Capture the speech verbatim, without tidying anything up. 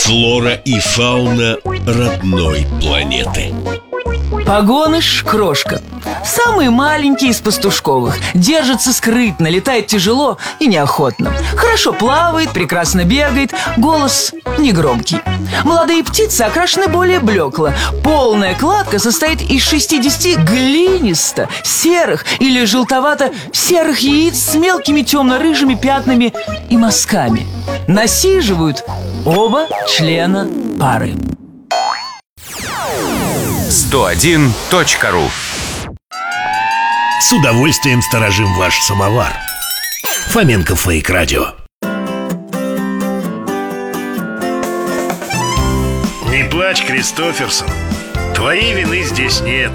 Флора и фауна родной планеты. Погоныш крошка. Самый маленький из пастушковых. Держится скрытно, летает тяжело и неохотно. Хорошо плавает, прекрасно бегает. Голос негромкий. Молодые птицы окрашены более блекло. Полная кладка состоит из шестидесяти глинисто-серых или желтовато-серых яиц с мелкими темно-рыжими пятнами и мазками. Насиживают оба члена пары. сто один точка ру. С удовольствием сторожим ваш самовар. Фоменко Фейк Радио. Не плачь, Кристоферсон. Твоей вины здесь нет.